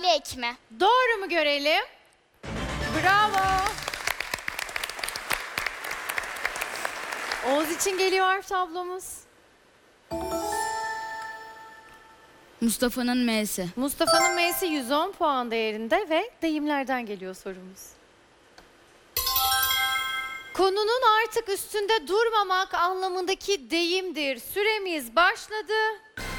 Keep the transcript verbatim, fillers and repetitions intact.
aile ekimi. Doğru mu görelim? Bravo. Oğuz için geliyor harf tablomuz. Mustafa'nın M'si. Mustafa'nın M'si yüz on puan değerinde ve deyimlerden geliyor sorumuz. Konunun artık üstünde durmamak anlamındaki deyimdir. Süremiz başladı.